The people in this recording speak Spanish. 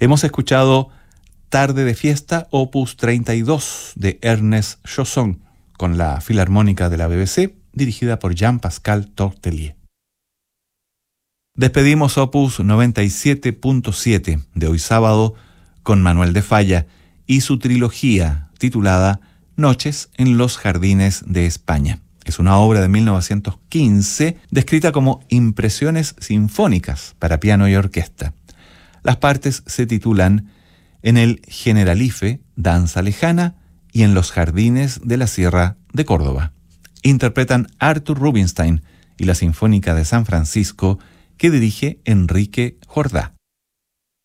Hemos escuchado Tarde de Fiesta, opus 32 de Ernest Chausson, con la Filarmónica de la BBC, dirigida por Jean-Pascal Tortelier. Despedimos opus 97.7 de hoy sábado con Manuel de Falla y su trilogía titulada Noches en los Jardines de España. Es una obra de 1915 descrita como Impresiones Sinfónicas para piano y orquesta. Las partes se titulan En el Generalife, Danza Lejana, y En los Jardines de la Sierra de Córdoba. Interpretan Arthur Rubinstein y la Sinfónica de San Francisco, que dirige Enrique Jordá.